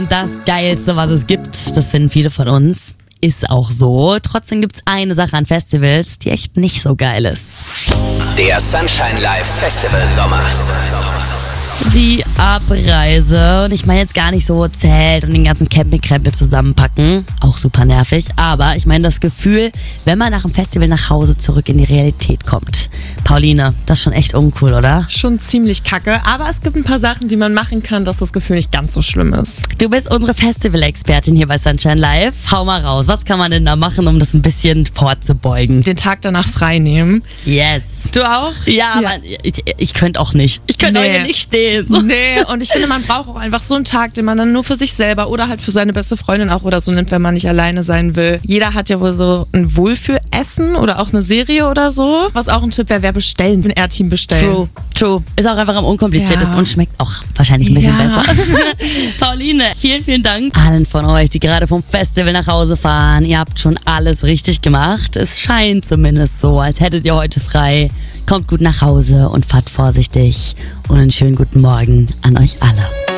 Das Geilste, was es gibt, das finden viele von uns, ist auch so. Trotzdem gibt's eine Sache an Festivals, die echt nicht so geil ist. Der Sunshine Live Festival Sommer. Die Abreise. Und ich meine jetzt gar nicht so Zelt und den ganzen Campingkrempel zusammenpacken. Auch super nervig. Aber ich meine das Gefühl, wenn man nach dem Festival nach Hause zurück in die Realität kommt. Pauline, das ist schon echt uncool, oder? Schon ziemlich kacke, aber es gibt ein paar Sachen, die man machen kann, dass das Gefühl nicht ganz so schlimm ist. Du bist unsere Festival-Expertin hier bei Sunshine Live. Hau mal raus. Was kann man denn da machen, um das ein bisschen vorzubeugen? Den Tag danach frei nehmen. Yes. Du auch? Ja, aber ich könnte auch nicht. Ich könnte heute nicht stehen. So. Nee, und ich finde, man braucht auch einfach so einen Tag, den man dann nur für sich selber oder halt für seine beste Freundin auch oder so nimmt, wenn man nicht alleine sein will. Jeder hat ja wohl so ein Wohlfühlessen oder auch eine Serie oder so. Was auch ein Tipp wäre bestellen, ein R-Team bestellen. True. Ist auch einfach am unkompliziertesten und schmeckt auch wahrscheinlich ein bisschen besser. Pauline, vielen Dank allen von euch, die gerade vom Festival nach Hause fahren. Ihr habt schon alles richtig gemacht. Es scheint zumindest so, als hättet ihr heute frei. Kommt gut nach Hause und fahrt vorsichtig. Und einen schönen guten Morgen an euch alle.